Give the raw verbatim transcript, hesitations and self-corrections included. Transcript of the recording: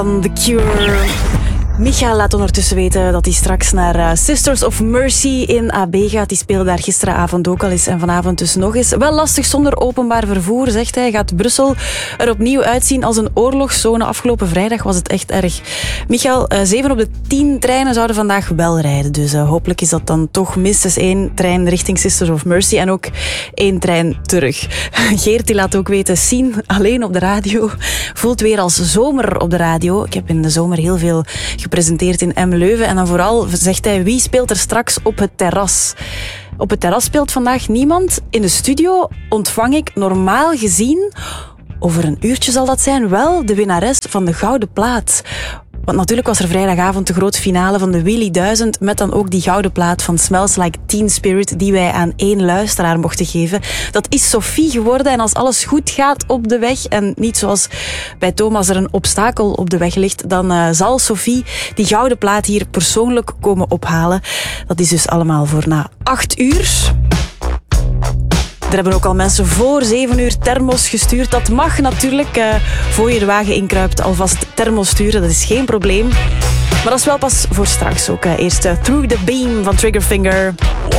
The Cure. Micha laat ondertussen weten dat hij straks naar uh, Sisters of Mercy in A B gaat. Die speelde daar gisteravond ook al eens en vanavond dus nog eens. Wel lastig zonder openbaar vervoer, zegt hij. Gaat Brussel er opnieuw uitzien als een oorlogszone? Afgelopen vrijdag was het echt erg. Michael, uh, zeven op de tien treinen zouden vandaag wel rijden. Dus uh, hopelijk is dat dan toch minstens één trein richting Sisters of Mercy en ook één trein terug. Geert die laat ook weten, Sien alleen op de radio voelt weer als zomer op de radio. Ik heb in de zomer heel veel gepresenteerd in M. Leuven. En dan vooral zegt hij, wie speelt er straks op het terras? Op het terras speelt vandaag niemand. In de studio ontvang ik normaal gezien, over een uurtje zal dat zijn, wel de winnares van de Gouden Plaat. Want natuurlijk was er vrijdagavond de grote finale van de Wheelie duizend met dan ook die gouden plaat van Smells Like Teen Spirit die wij aan één luisteraar mochten geven. Dat is Sophie geworden en als alles goed gaat op de weg en niet zoals bij Thomas er een obstakel op de weg ligt, dan uh, zal Sophie die gouden plaat hier persoonlijk komen ophalen. Dat is dus allemaal voor na acht uur. Er hebben ook al mensen voor zeven uur thermos gestuurd. Dat mag natuurlijk. Uh, voor je de wagen inkruipt, alvast thermos sturen. Dat is geen probleem. Maar dat is wel pas voor straks ook. Uh, eerst uh, Through the Beam van Triggerfinger. Wow.